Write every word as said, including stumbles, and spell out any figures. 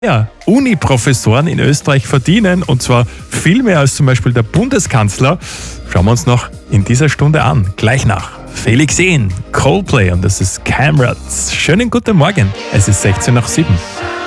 Ja, Uni-Professoren in Österreich verdienen, und zwar viel mehr als zum Beispiel der Bundeskanzler. Schauen wir uns noch in dieser Stunde an. Gleich nach Felix Jähn, Coldplay, und das ist Camerats. Schönen guten Morgen. Es ist sechzehn nach sieben.